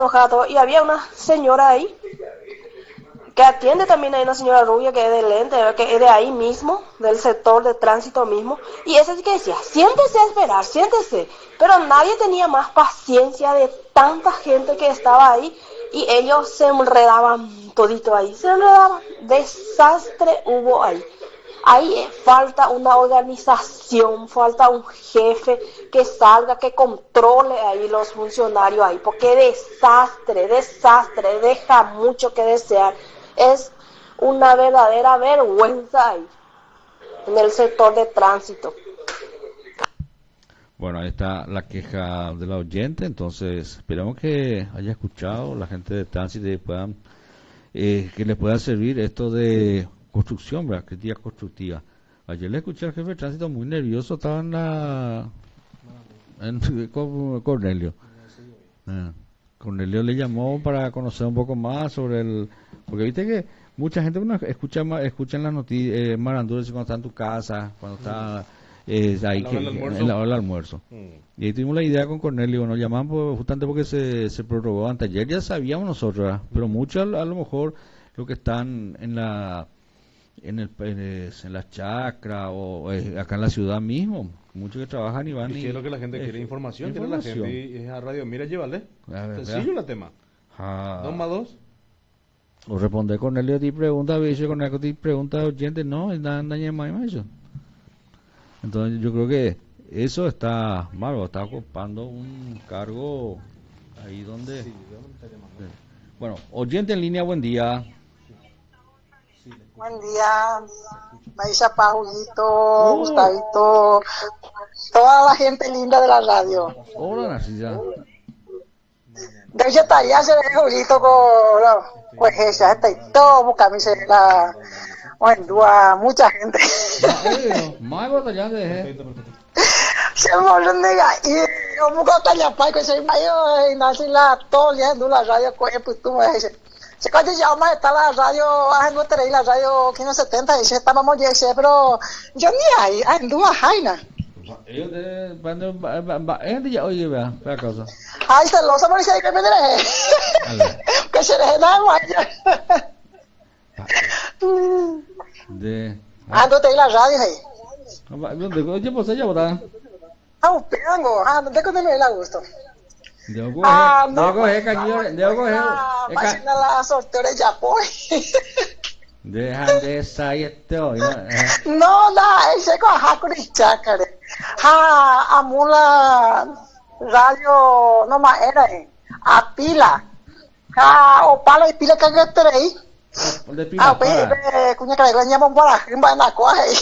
enojada todo. Y había una señora ahí que atiende también, hay una señora rubia que es de lente, que es de ahí mismo, del sector de tránsito mismo, y esa sí que decía, siéntese a esperar, siéntese, pero nadie tenía más paciencia de tanta gente que estaba ahí, y ellos se enredaban todito ahí, se enredaban, desastre hubo ahí. Ahí falta una organización, falta un jefe que salga, que controle ahí los funcionarios ahí, porque desastre, desastre, deja mucho que desear. Es una verdadera vergüenza ahí, en el sector de tránsito. Bueno, ahí está la queja de la oyente, entonces esperamos que haya escuchado la gente de tránsito y puedan, que les pueda servir esto de construcción, ¿verdad? Crítica constructiva. Ayer le escuché al jefe de tránsito muy nervioso, estaba con Cornelio. Ah, Cornelio le llamó para conocer un poco más sobre el, porque viste que mucha gente uno escucha escucha en las noticias, Marandures cuando está en tu casa, cuando está A ahí la hora del en la almuerzo. hora del almuerzo. Mm. Y ahí tuvimos la idea con Cornelio, nos llamaban justamente porque se prorrogó anteayer, ya sabíamos nosotros, ¿verdad? Pero muchos a lo mejor los que están en la en la chacra o acá en la ciudad mismo, muchos que trabajan y van ¿Y qué es lo que la gente quiere? Información, quiere la gente. Y es a radio. Mira, llévale. A ver, vea. Sencillo el tema. Dos Ah, más dos. o responde Cornelio ti pregunta, dice Cornelio ti pregunta oyente, no, es nada más eso. Entonces yo creo que eso está mal, o está ocupando un cargo ahí donde... Sí, ¿de dónde me está llamando? Bueno, oyente en línea, buen día. Buen día, Maisha Paulito, Oh, Gustavito, toda la gente linda de la radio. hola Narcisa. De hecho, estaría se ve Julito con pues ella está y todo, buscándose la, bueno, mucha gente. Más batallante, Perfecto, perfecto. Se me olvidó negar, y yo busco hasta allá, pai, que soy mayor, y nací la todo, ya en la radio, coge, pues tú me dices. Se cuando ya más está la radio, no tenéis la radio 570, y se estábamos ya, pero yo ni ahí, en duda, Jaina. Ellos ya oye, vea, vea cosa. Ay, celosa, por si hay que me deje. Ale, Que se deje nada más. de... Ando te la radio, hey. Oye, pues ella botada. Ah, un pengo, ¿de cuándo me la gusto? Debo No, coger cañón, debo coger... página la sorteo de Japón. Dejan de esa y este hoy, ¿no? No, ese con Hakuri Chakare. Amula radio, no más era, a pila. O pala y pila que hay. De pila, para. Cuña que le llaman para rimba en la coaje.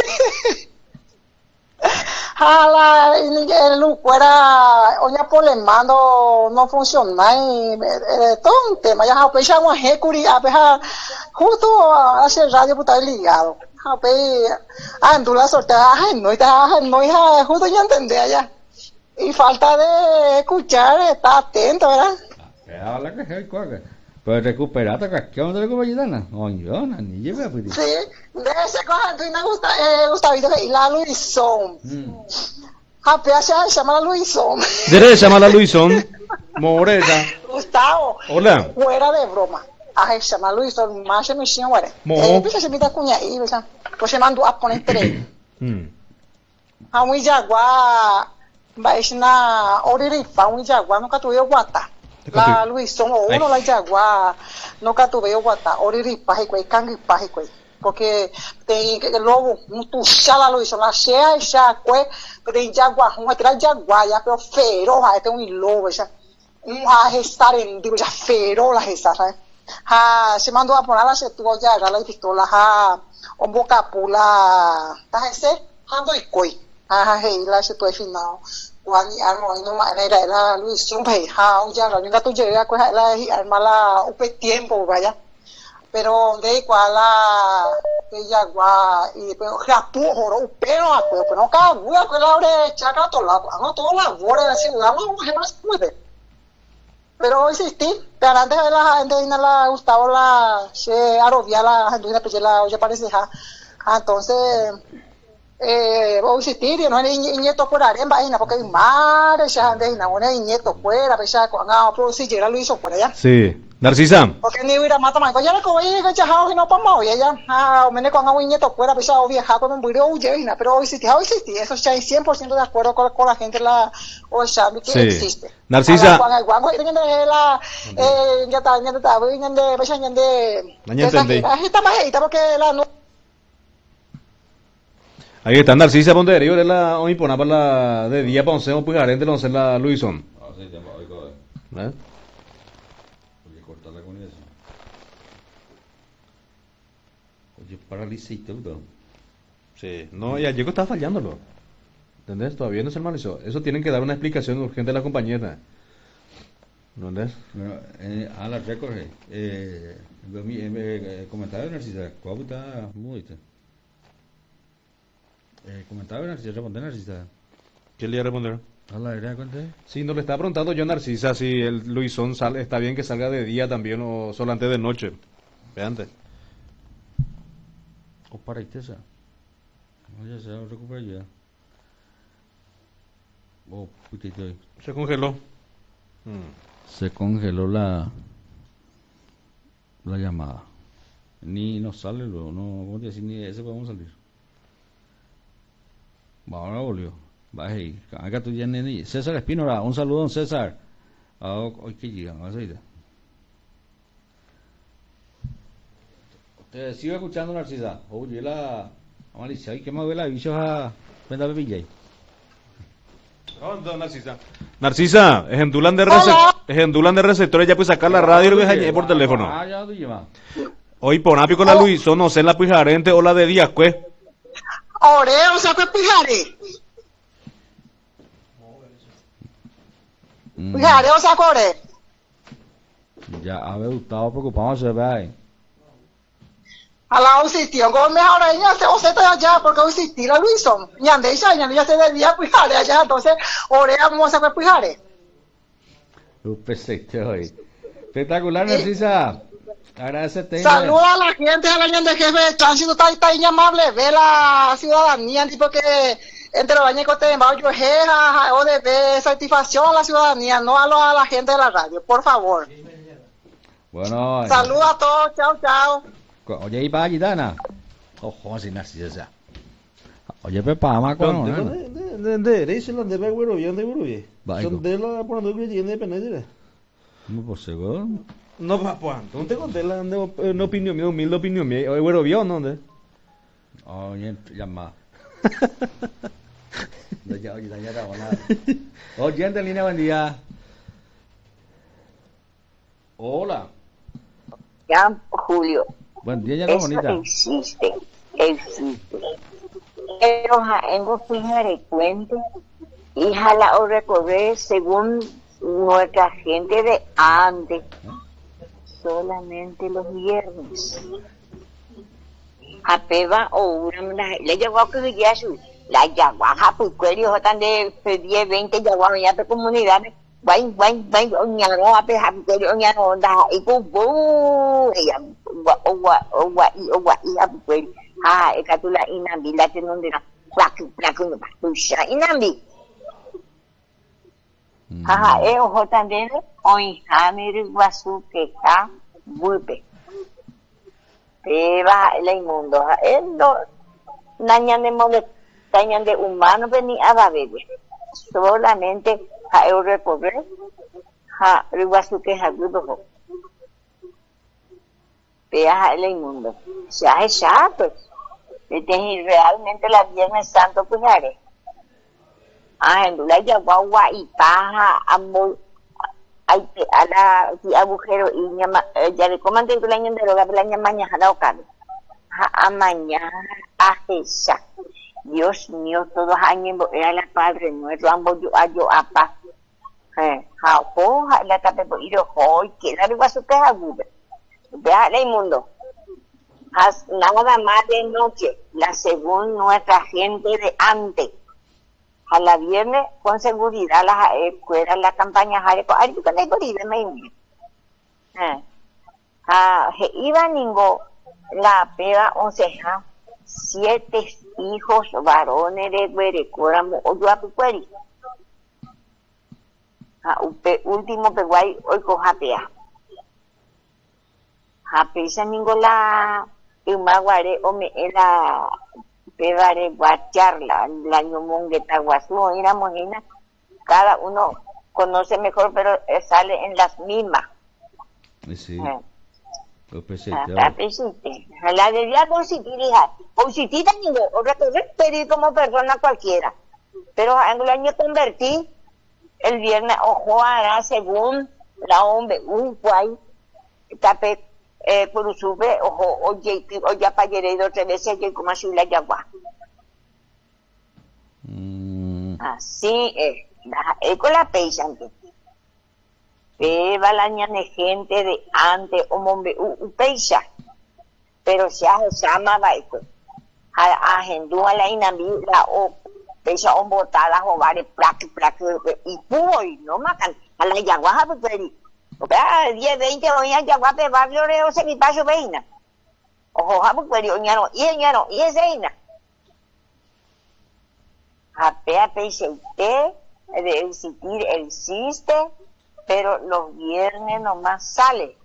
El lucuera, oña por el mando no funciona y todo un tema. Ya pensamos a Hecuri, a pesar justo hacia el radio puta ligado. Ando la sortea, no, justo ya entendí allá. Y falta de escuchar, estar atento, ¿verdad? Habla que es coge. Pues recuperate, ¿qué onda le coge gitana? Oye, ni lleve a pedir. Sí, de ese coja, tú no gusta, Gustavito, y la Luisón. Apenas se llama la Luisón. Derecha, mala Luisón. Moreta. Gustavo, Hola. fuera de broma. Se llama Luisón, más se me hicieron, güey. Mo. Se me da cuña ahí, ¿verdad? Pues se mandó a poner tres. Mm. Un jaguar, va a na oriripa, un jaguar, nunca tuve guata. La Luisón, o uno la jaguar, nunca tuve guata, oriripa, y cuey, canguipa, y cuey. Porque tem logo tu chala Luisón, la sea, ya, cuey, tem jaguar, un jaguar, ya, pero feroz, tem un lobo, ya. Gestar en, digo, ya, feroz la gestar, ¿sabes? Se mandó a poner la setua ya, la pistola, un bocapula, ese, ando y cuey. La setua final. Quan armo no manera la Luis Sumpei, ya la nunca tu llega a la arma la upe tiempo, vaya. Pero de igual la yagua y pero rapu oro pero no cada una con la brecha acá todo la borde de la ciudad más mueve. Pero insistí, pero antes de la gente de la Gustavo la se arobia la gente de la ya parece entonces vos insistir, no hay nieto fuera de vaina, porque hay madre, ya antes, no hay nieto fuera, ya cuando pero si llega lo hizo fuera ya. Sí. Narcisa. Porque ni hubiera matado más, ya le cogí que chajao que no pamo, ya, me cuando hay nieto fuera, pues ya vieja con un burro, pero hoy sí, eso ya hay 100% de acuerdo con la gente la o ya que sí. Existe. Narcisa. Cuando ya está, porque la no. Ahí está Narcisa Ponterio de la hoy pona para la de día para once pues garante la once la Luison. ¿Eh? Oye, cortarla con eso. Oye, paralicito todo. Sí, no, ya Diego está fallándolo. ¿Entendés? Todavía no se normalizó. Eso tienen que dar una explicación urgente a la compañera. ¿Entendés? Bueno, a la recorre. Comentario de Narcisa. ¿Cuál está muy? Comentario de Narcisa, responder Narcisa. ¿Qué le iba a responder? ¿A la idea conté? Sí, no le estaba preguntando yo a Narcisa si el Luisón está bien que salga de día también o solamente de noche. Veante. O para Itesa. No, ya se va a recuperar ya. Oh, putito. Se congeló. Se congeló la llamada. Ni nos sale luego, no, ¿cómo te decir? Ni ese podemos salir. Ahora volvió. Va ahí. Acá tú ya nene. César Espínola, un saludo, don César. Hoy que llegan, vamos a ir. Te sigo escuchando, Narcisa. Oye, la Alicia, ¿y qué más ve la bichos a Venda Pepilla? ¿Dónde, Narcisa? Narcisa, ejendulan de receptores, ya puedes sacar la radio y lo por teléfono. Hoy ponapi con la Luisón, no sé la pijarente o la de Díaz, pues. Oreo, ¿sabes qué pijare? Pijare, o sea, core. Ya, había estado preocupado, se ve ahí. A la un sitio, con mejor ella se oseta allá, porque un sitio la Luisón. Ñande ya se debía pijare allá, entonces, Oreo, ¿cómo se fue pijare? Un pesete hoy. Espectacular, Narcisa. Agradecete. Saluda a la gente de la Ñande jefe de tránsito, está inllamable, ve la ciudadanía, tipo que entre los años que te yo jeja o de satisfacción a la ciudadanía, no a la gente de la radio, por favor. Bueno. Saluda a todos, chao, chao. Oye, ¿y para Gitana? Ojo, así Narcisa. Oye, Pepa, más con ¿De dice la de Güero bien de Güero bien? Son de la por no que tiene pendiente. ¿Cómo por seguro? No, papá, no te conté la opinión mía, humilde opinión mía. Güero bien, ¿dónde? Oye, llama. Oye, en línea, buen día. Hola. Ya, Julio. Buen día, ya bonita. Existe. Pero en vos fijaré cuenta y jala o recorrer según nuestra gente de antes, solamente los viernes. A peba o una le llegó a que ya su la yaguaja pues cuello tan de 10 20 yaguajas ya de comunidades vai oñano a peja cuello oñano da y bu ya o a cuello ekatula inambi la tenonde na plaku no pusha inambi ojo tan de oi hamir guasu que ka vulpe va el inmundo no nañan de molestañan de humano vení a bebé solamente a eu recorrer riguasu que ha grupo vea el inmundo ya es pues realmente la Viernes Santo pues haré en la ya guagua y paja amor hay que a la agujero y llama ya le comandé que la ñan de lo que la ñan mañana la ocan a mañana a esa Dios mío todos años era la padre nuestro ambos yo a paz la tape por ir hoy que la va a su casa vea el mundo nada más de noche la según nuestra gente de antes a la viernes con seguridad las escuelas la campaña hay que tener por ir me iba ningo la pega onceja 7 hijos varones de Guerecóramo o Yuapucueri. Último peguay hoy con Japea. Japesa ningola Imaguare o me era pegare guacharla la ñomongueta guazú era mojina. Cada uno conoce mejor, pero sale en las mismas. Sí. La de día positita otra cosa, pero como persona cualquiera. Pero en el año convertí el viernes ojo hará según la hombre un guay tapé por sube ojo oye ya payere 2 veces que como así la yagua. Así es con la peisante. Va la ñane gente de antes o mombe peisa. Pero se llama baico. A hendú a la inamida o peisa on botadas o vare plaque y puy no macan a la yaguaja pero o sea 10 20 oña yaguape barrio reo se mi paso veina. Ojo habu pero ñano y eseina. Apea peisete de existir existe, pero los viernes nomás sale.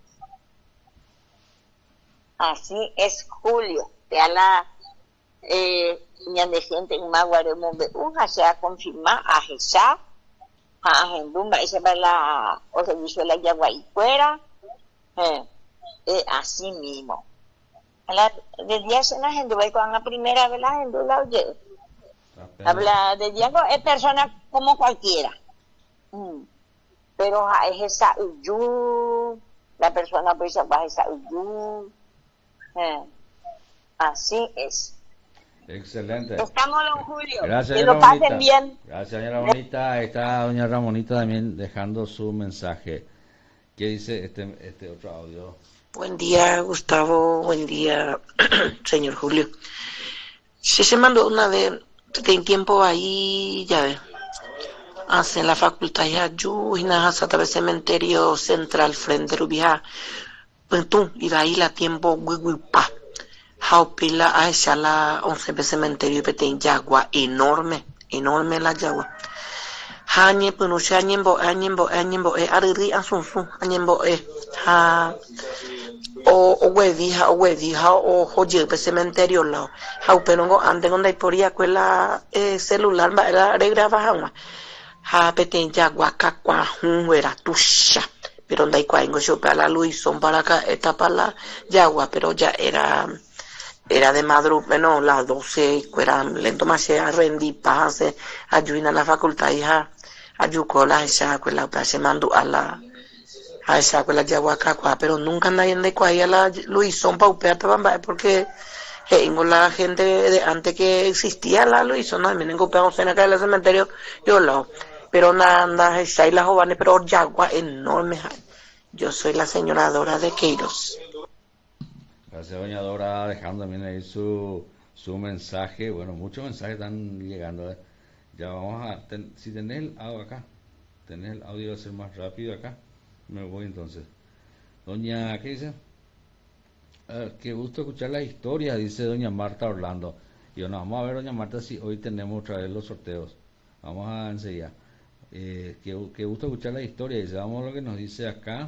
Así es Julio. Ya la de gente en Maguare Mombeunja se ha confirmado a Jesá, a Gendumba, esa va la o se dice la Yaguay fuera, así mismo. De día se la Gendumba y cuando la primera vez la Gendumba oye. Habla de Diego es persona como cualquiera. Pero es esa uyú, la persona pues va esa uyú. Así es. Excelente. Estamos, don Julio. Gracias, que lo pasen bien. Gracias, doña Ramonita. Está doña Ramonita también dejando su mensaje. ¿Qué dice este otro audio? Buen día, Gustavo. Buen día, señor Julio. Sí, se mandó una vez, ten tiempo ahí, ya ve. En la facultad ya yo y nada hasta el cementerio central frente a Rubia. Pues tú iba ahí la tiempo pa. Jaupila a esa la 11 cementerio y peten yagua enorme la yagua. Hañe pues no sé añembo ariri asunsu añembo ha o huevija o joye pe cementerio lao. Jaupelongo ande donde hay por ya cuela celular va era regraba hanwa. Ha peten yagua kakwa huera tusha. Pero donde hay cuaingo yo para la luz son para acá esta para la yagua, pero ya era de madrugada, no, las 12, era lento más se rendí pase, ayuda a la facultad hija, ayucó la esa escuela, se mandó a esa escuela de Aguacacua, pero nunca nadie de cuaya la Luisón Paupea, porque tengo la gente de antes que existía la Luisón, no, me vengo pegando en acá en el cementerio, yo lo, pero nada, esa y la jóvenes, pero yagua enorme, yo soy la señora Dora de Queiros. Gracias, doña Dora, dejando también ahí su mensaje. Bueno, muchos mensajes están llegando. Ya vamos a... si tenés el audio acá, tenés el audio, va a ser más rápido acá. Me voy entonces. Doña, ¿qué dice? Qué gusto escuchar la historia, dice doña Marta Orlando. Y bueno, vamos a ver, doña Marta, si hoy tenemos otra vez los sorteos. Vamos a enseguida. Qué gusto escuchar la historia. Dice, vamos a lo que nos dice acá.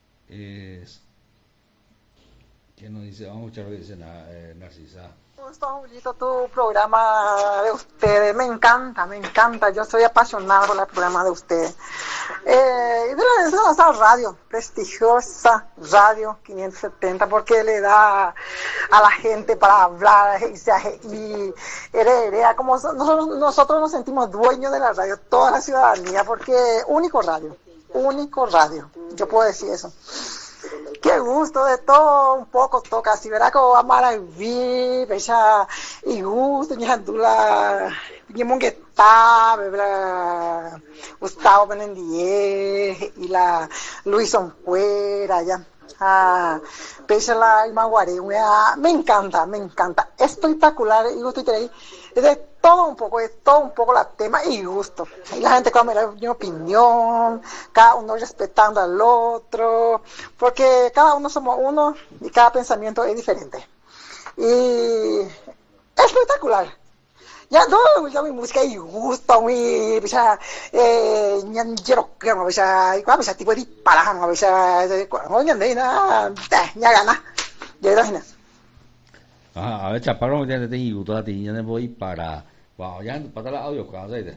¿Qué nos dice? Vamos a escuchar lo que dice Narcisa. Gusto, Julito, tu programa de ustedes. Me encanta. Yo soy apasionado por el programa de ustedes. Y de esa radio, prestigiosa Radio 570, porque le da a la gente para hablar y heredera, como nosotros nos sentimos dueños de la radio, toda la ciudadanía, porque único radio. Yo puedo decir eso. Qué gusto de todo, un poco toca, si verá como amar a vivir, bella, y gusto, ni jantula, y que está, bebra, Gustavo Benendier, y la Luison Fuera, ya, bella la Imaguare, me encanta, espectacular, y gusto y ahí, de todo un poco la tema y gusto. Y la gente come mi opinión, cada uno respetando al otro, porque cada uno somos uno y cada pensamiento es diferente. Y espectacular. Ya no, ya mi música y gusto, mi, bisa, nhân jerok, yang bisa, bisa tipo di parahan, bisa, kalau nhân đấy nó, nhà gana, vậy đó nè. A ver, chaparro, me tiene y gusto a ti, ya me voy para, wow, ya para la audio, casa de.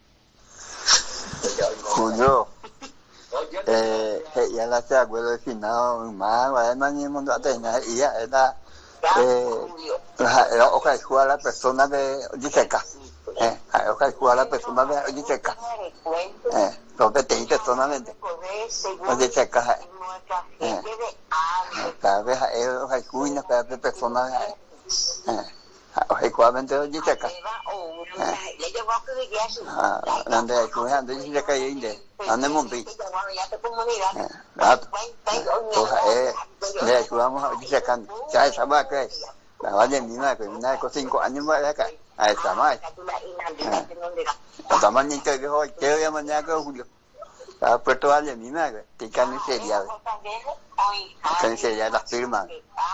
Julio, ya la se acuerdo final, más, va, no ni mundo atena, y ya era, ojalá jugar la persona de Ojiseca. Ojalá jugar la persona de Ojiseca. Lo que te dice personalmente. Ojiseca. Cada vez ojalá jugar cada vez persona de ojalá jugar de Ojiseca. Donde hay jugar de Ojiseca y inde. Ande Mumbi. Le jugamos a Ojiseca. Ya estaba que la vaya misma que una con 5 años más acá. A esta más. Hasta mañana que hoy que ya mañana que Julio. Está puesto vaya misma que te can seria. Can seria la firma.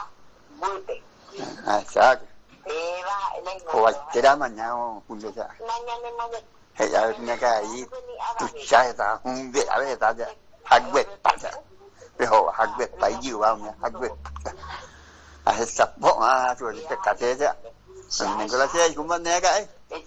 Exacto. O será mañana Julio ya. Ya tenía que ahí ya está un día a ver está ya. Hagwet pasa. Pero Hagwet phải nhiều vào nha, Hagwet. Sập bộ rồi cả thế chứ. Mình có là xe cũng vẫn nghe cái.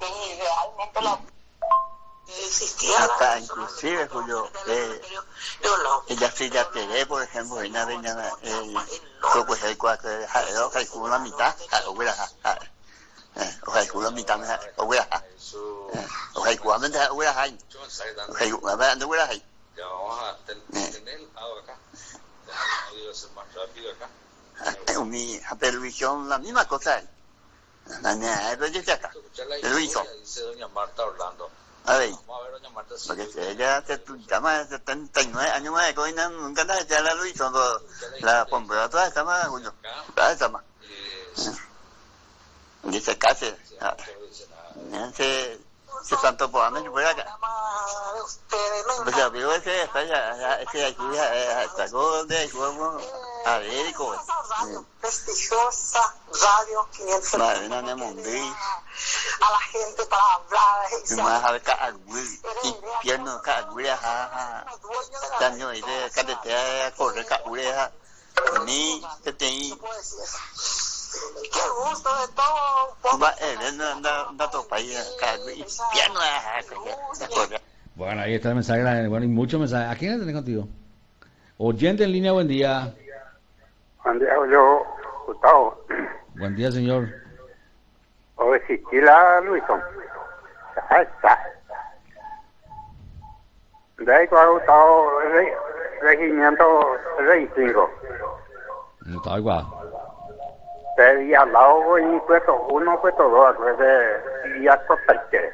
Acá inclusive Julio, ella sí ya te por ejemplo, en la veña, creo que hay cuatro, hay como la mitad, o hubiera, o hay como la mitad, o hubiera, o hay como la mitad, o hubiera, o hay como la mitad, o hubiera. Mi televisión la misma cosa. La nena de acá. Televisión. A ver, porque si ella se llama 79 años más, que nunca ya la Luis, la pompa toda esta más, Julio. Toda esta más. Dice casi. Se santo por años por acá. Pues ya veo ese aquí sacó de juego a ver cómo Prestigiosa Radio 500. Madre no me mondí. A la gente para hablar. Más a ver cagüey, infierno cagüey, daño y de carretera corre cagüey, ni te tengo. Qué gusto de todo. Va anda todo país cagüey, infierno corre. Bueno, ahí está el mensaje, bueno, y muchos mensajes. ¿A quién tenés contigo? Oyente en línea, buen día. Buen día, yo, Gustavo. Buen día, señor. O Chiquila Luisón. Ahí está. De ahí ha Gustavo, regimiento 65. No está igual. Y al lado, y puesto 1, puesto 2, y ya totalmente.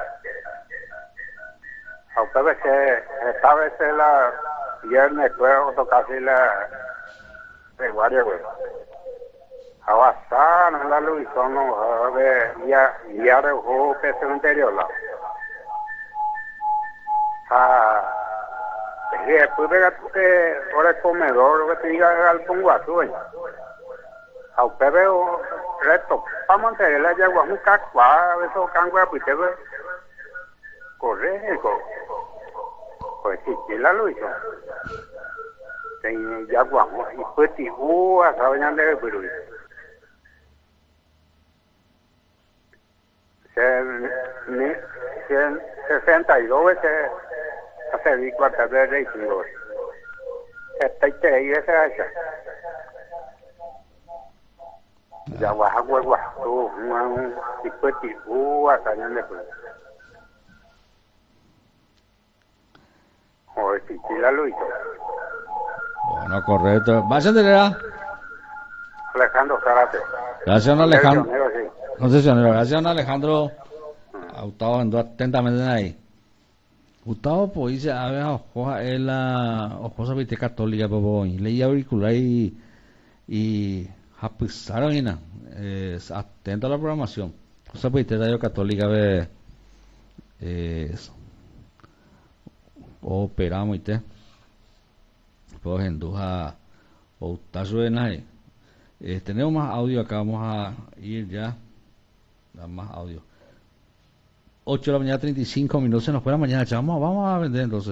A usted veces, esta vez la viernes, juego, casi la de guardia, güey. Avanzar en la Luisón, no, ya de juego que es el interior, la. Y después de ahora el comedor, que te diga al ponguazo, güey. A usted veo reto, para mantener la yagua, un cacuá, eso cangua, pues te ve. Correcto. Pues sí, ¿quién la lo hizo? Ya guamo, y pues tipo, a saber dónde es el Perú. 62 veces hace 4 de racing. Esta y te dice esa. Ya guaja, guaja, tú, y pues tipo, a saber dónde es el Perú. O si la lo hizo. Bueno, correcto. ¿Vas a tener? Alejandro Zárate. Gracias, don Alejandro. Sí. Concesionero, gracias, don Alejandro. Gustavo andó atentamente ahí. Gustavo, pues dice, a ver, ojoja, es la ojosa viste católica, pues, leí auricular y japizaron, atento a la programación. Ojosa viste radio católica, ve, operamos y te pues enduja o tazo de nadie. Tenemos más audio acá, vamos a ir ya más audio. 8 de la mañana, 35 minutos, se nos fue la mañana, vamos a vender entonces.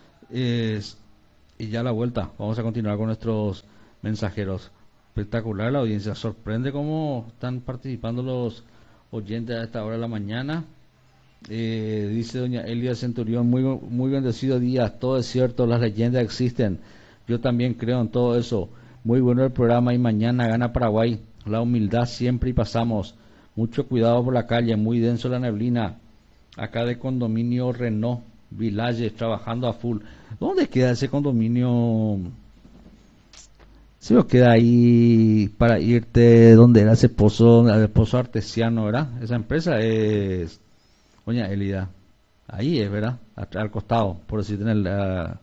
Y ya a la vuelta, vamos a continuar con nuestros mensajeros. Espectacular la audiencia, sorprende cómo están participando los oyentes a esta hora de la mañana. Dice doña Elia Centurión, muy bendecido día, todo es cierto, las leyendas existen, yo también creo en todo eso. Muy bueno el programa y mañana gana Paraguay, la humildad siempre y pasamos. Mucho cuidado por la calle, muy denso la neblina. Acá de condominio Renault Village, trabajando a full. ¿Dónde queda ese condominio? Si nos queda ahí para irte donde era ese pozo, el pozo artesiano, ¿verdad? Esa empresa es doña Elida. Ahí es, ¿verdad? Al costado, por decirte en el...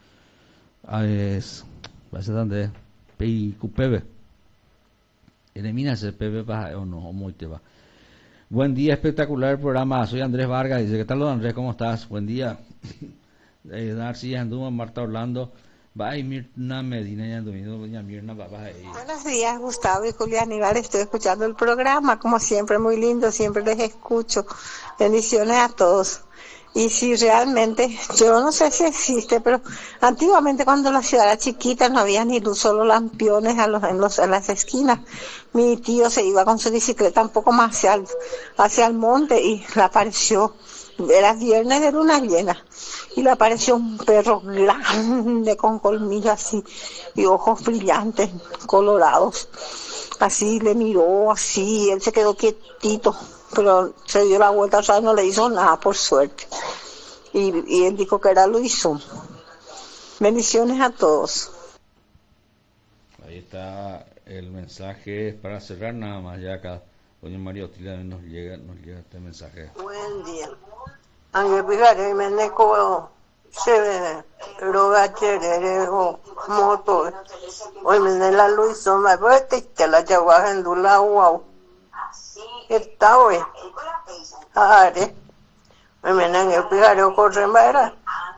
parece donde PIQPB. Elimina ese PB o no, o muy te va. Buen día, espectacular el programa. Soy Andrés Vargas. Dice, ¿qué tal, don Andrés? ¿Cómo estás? Buen día. Narcía Anduma, Marta Orlando. Bye, Mirna Medina y Andomino, doña Mirna, bye. Buenos días, Gustavo y Julia Aníbal. Estoy escuchando el programa, como siempre, muy lindo. Siempre les escucho. Bendiciones a todos. Y si realmente, yo no sé si existe, pero antiguamente cuando la ciudad era chiquita no había ni luz, solo lampiones en las esquinas. Mi tío se iba con su bicicleta un poco más hacia el monte y le apareció, era viernes de luna llena, y le apareció un perro grande con colmillos así y ojos brillantes, colorados. Así le miró, así, él se quedó quietito, pero se dio la vuelta, o sea, no le hizo nada, por suerte. Y él dijo que era Luisón. Bendiciones a todos. Ahí está el mensaje para cerrar nada más, ya acá doña María Otilia nos llega este mensaje. Buen día. Aunque fíjate, me neco se roga cherero moto. Hoy me la Luisón, me vete que la lleva en la wow. Está hoy. Are. Me nangue fíjate corre mera.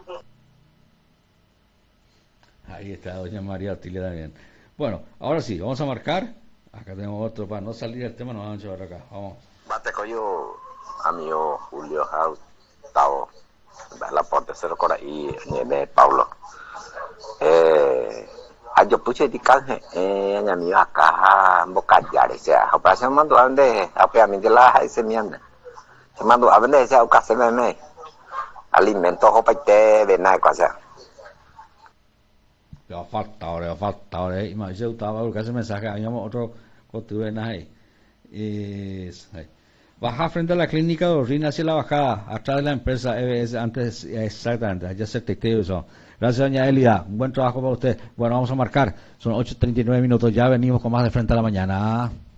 Ahí está doña María Otilia también. Bueno, ahora sí, vamos a marcar. Acá tenemos otro, para no salir del tema, nos vamos a llevar acá. Vamos. Bate coyo, amigo Julio Gustavo, la porte cero cora y de Pablo. Yo puse de canje, mi amigo acá, bocallar, o sea, operación mando a vender, apeamente la ese mierda. Se mando a vender, ese ocasión me alimentos, hopaite, de nada, o sea. Le va a faltar ahora. Y me dice Gustavo, porque ese mensaje, habíamos otro contenido ahí. Baja frente a la clínica de orina hacia la bajada, atrás de la empresa EBS, antes, exactamente, allá se te eso. Gracias, doña Elida, un buen trabajo para usted. Bueno, vamos a marcar, son 8:39 minutos, ya venimos con más de Frente a la Mañana.